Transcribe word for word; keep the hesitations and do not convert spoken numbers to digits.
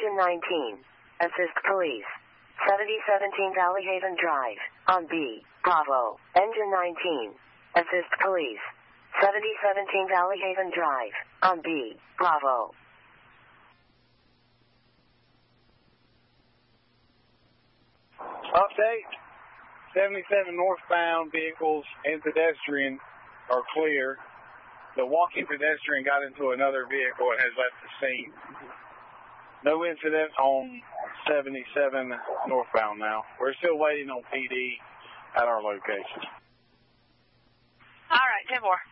Engine nineteen. Assist police. seventy seventeen Valley Haven Drive. On B. Bravo. Engine nineteen. Assist police. seventy seventeen Valley Haven Drive. On B. Bravo. Update. seventy-seven northbound vehicles and pedestrian are clear. The walking pedestrian got into another vehicle and has left the scene. No incident on seventy-seven northbound now. We're still waiting on P D at our location. All right, ten more.